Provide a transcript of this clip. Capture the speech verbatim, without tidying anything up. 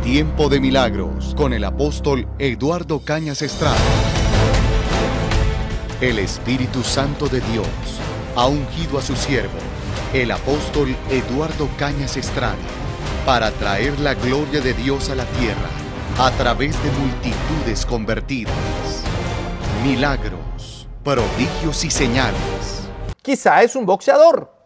Tiempo de Milagros con el apóstol Eduardo Cañas Estrada. El Espíritu Santo de Dios ha ungido a su siervo, el apóstol Eduardo Cañas Estrada, para traer la gloria de Dios a la tierra a través de multitudes convertidas. Milagros, prodigios y señales. Quizá es un boxeador,